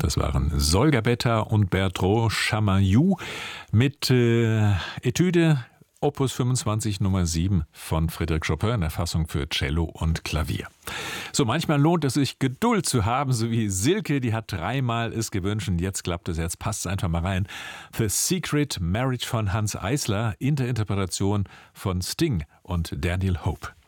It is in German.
Das waren Sol Gabetta und Bertrand Chamayou mit Etüde Opus 25 Nummer 7 von Frédéric Chopin in der Fassung für Cello und Klavier. So, manchmal lohnt es sich, Geduld zu haben, so wie Silke, die hat 3-mal es gewünscht und jetzt klappt es, jetzt passt es einfach mal rein. The Secret Marriage von Hanns Eisler in der Interpretation von Sting und Daniel Hope.